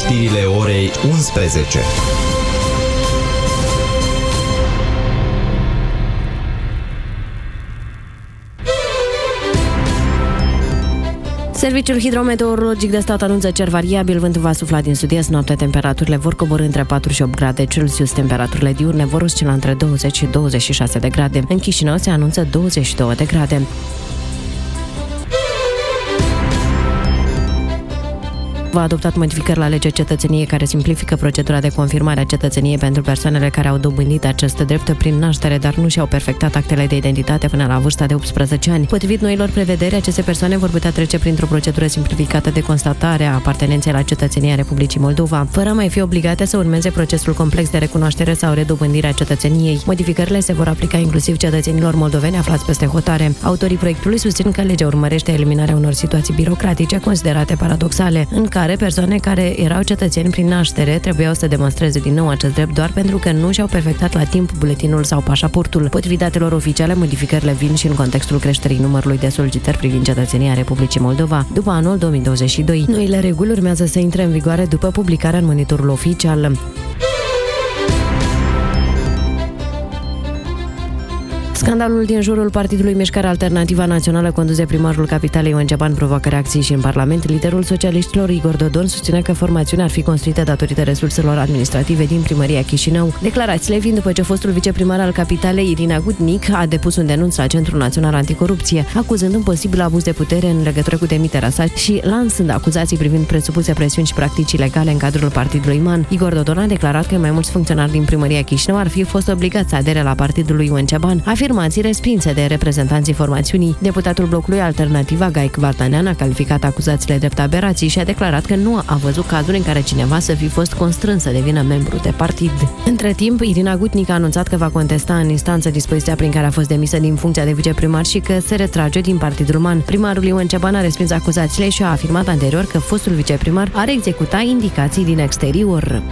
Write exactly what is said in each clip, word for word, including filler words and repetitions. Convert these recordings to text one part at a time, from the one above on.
Știrile orei unsprezece. Serviciul hidrometeorologic de stat anunță cer variabil, vântul va sufla din sud-est, noaptea temperaturile vor coborî între patru și opt grade Celsius, temperaturile diurne vor oscila între douăzeci și douăzeci și șase de grade. În Chișinău se anunță douăzeci și două de grade. V-a adoptat modificări la legea cetățeniei care simplifică procedura de confirmare a cetățeniei pentru persoanele care au dobândit acest drept prin naștere, dar nu și-au perfectat actele de identitate până la vârsta de optsprezece ani. Potrivit noilor prevederi, aceste persoane vor putea trece printr-o procedură simplificată de constatare a apartenenței la cetățenia Republicii Moldova, fără a mai fi obligate să urmeze procesul complex de recunoaștere sau redobândire a cetățeniei. Modificările se vor aplica inclusiv cetățenilor moldoveni aflați peste hotare. Autorii proiectului susțin că legea urmărește eliminarea unor situații birocratice considerate paradoxale, în care care persoane care erau cetățeni prin naștere trebuiau să demonstreze din nou acest drept doar pentru că nu și-au perfectat la timp buletinul sau pașaportul. Potrivit datelor oficiale, modificările vin și în contextul creșterii numărului de solicitări privind cetățenia Republicii Moldova după anul două mii douăzeci și doi. Noile reguli urmează să intre în vigoare după publicarea în monitorul oficial. Scandalul din jurul Partidului Mișcarea Alternativă Națională condus de primarul capitalei Ioan Ceban provoacă reacții și în Parlament. Liderul socialiștilor Igor Dodon susține că formațiunea ar fi construită datorită resurselor administrative din primăria Chișinău. Declarațiile vin după ce fostul viceprimar al capitalei Irina Gutnic a depus un denunț la Centrul Național Anticorupție, acuzând un posibil abuz de putere în legătură cu demiterea sa și lansând acuzații privind presupuse presiuni și practici ilegale în cadrul partidului Man. Igor Dodon a declarat că mai mulți funcționari din primăria Chișinău ar fi fost obligați să adere la partidul lui Ioan Ceban, afirmații respinse de reprezentanții formațiunii. Deputatul blocului Alternativa, Gaic Vardanean, a calificat acuzațiile drept aberații și a declarat că nu a văzut cazuri în care cineva să fi fost constrâns să devină membru de partid. Între timp, Irina Gutnic a anunțat că va contesta în instanță dispoziția prin care a fost demisă din funcția de viceprimar și că se retrage din partidul Man. Primarul Ioan Ceban a respins acuzațiile și a afirmat anterior că fostul viceprimar ar executa indicații din exterior.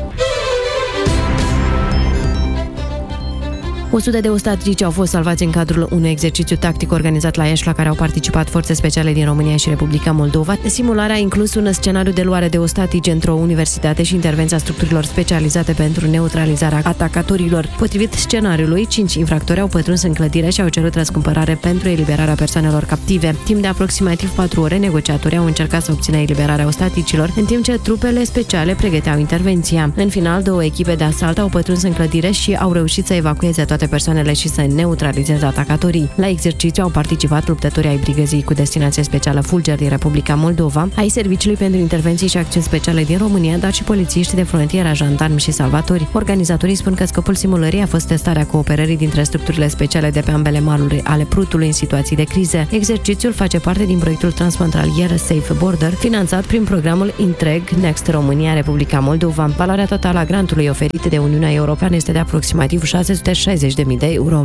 o sută de ostatici au fost salvați în cadrul unui exercițiu tactic organizat la Iași, la care au participat forțe speciale din România și Republica Moldova. Simularea a inclus un scenariu de luare de ostatici într-o universitate și intervenția structurilor specializate pentru neutralizarea atacatorilor. Potrivit scenariului, cinci infractori au pătruns în clădire și au cerut răscumpărare pentru eliberarea persoanelor captive. Timp de aproximativ patru ore, negociatorii au încercat să obțină eliberarea ostaticilor, în timp ce trupele speciale pregăteau intervenția. În final, două echipe de asalt au pătruns în clădire și au reușit să evacueze toate persoanele și să neutralizeze atacatorii. La exercițiu au participat luptătorii ai brigăzii cu destinație specială Fulger din Republica Moldova, ai Serviciului pentru Intervenții și Acțiuni Speciale din România, dar și polițiști de frontieră, jandarmi și salvatori. Organizatorii spun că scopul simulării a fost testarea cooperării dintre structurile speciale de pe ambele maluri ale Prutului în situații de criză. Exercițiul face parte din proiectul transfrontalier Safe Border, finanțat prin programul Intreg Next România Republica Moldova. Valoarea totală a grantului oferit de Uniunea Europeană este de aproximativ șase sute șaizeci de mii de euro.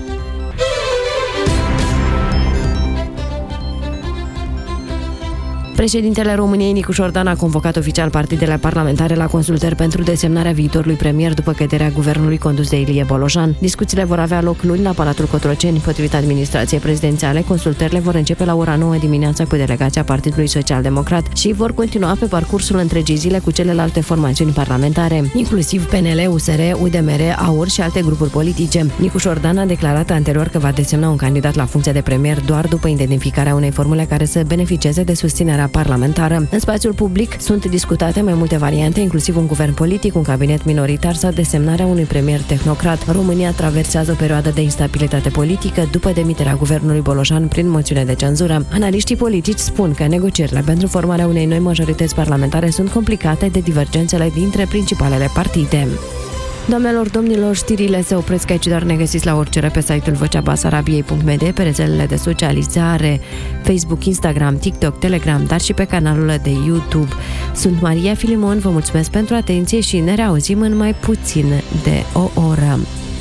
Președintele României, Nicu Șordan, a convocat oficial partidele parlamentare la consultări pentru desemnarea viitorului premier după căderea guvernului condus de Ilie Bolojan. Discuțiile vor avea loc luni la Palatul Cotroceni. Potrivit administrației prezidențiale, consultările vor începe la ora nouă dimineața cu delegația Partidului Social-Democrat și vor continua pe parcursul întregii zile cu celelalte formațiuni parlamentare, inclusiv P N L, U S R, U D M R, A U R și alte grupuri politice. Nicu Șordan a declarat anterior că va desemna un candidat la funcția de premier doar după identificarea unei formule care să beneficieze de susținerea parlamentară. În spațiul public sunt discutate mai multe variante, inclusiv un guvern politic, un cabinet minoritar sau desemnarea unui premier tehnocrat. România traversează o perioadă de instabilitate politică după demiterea guvernului Bolojan prin moțiune de cenzură. Analiștii politici spun că negocierile pentru formarea unei noi majorități parlamentare sunt complicate de divergențele dintre principalele partide. Doamnelor, domnilor, știrile se opresc aici, dar ne găsiți la orice pe site-ul vocea basarabiei punct m d, pe rețelele de socializare, Facebook, Instagram, TikTok, Telegram, dar și pe canalul de YouTube. Sunt Maria Filimon, vă mulțumesc pentru atenție și ne reauzim în mai puțin de o oră.